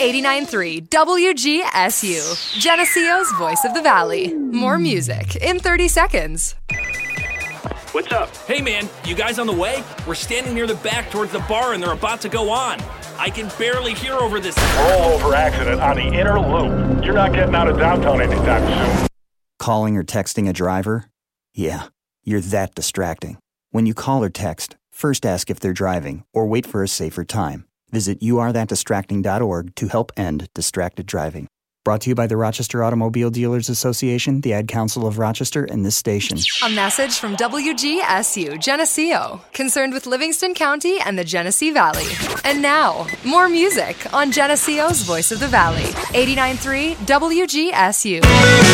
89.3 WGSU, Geneseo's Voice of the Valley. More music in 30 seconds. What's up? Hey man, you guys on the way? We're standing near the back towards the bar and they're about to go on. I can barely hear over this Rollover accident on the inner loop. You're not getting out of downtown anytime soon. Calling or texting a driver? Yeah, you're that distracting. When you call or text, first ask if they're driving or wait for a safer time. Visit youarethatdistracting.org to help end distracted driving. Brought to you by the Rochester Automobile Dealers Association, the Ad Council of Rochester, and this station. A message from WGSU, Geneseo, concerned with Livingston County and the Genesee Valley. And now, more music on Geneseo's Voice of the Valley, 89.3 WGSU.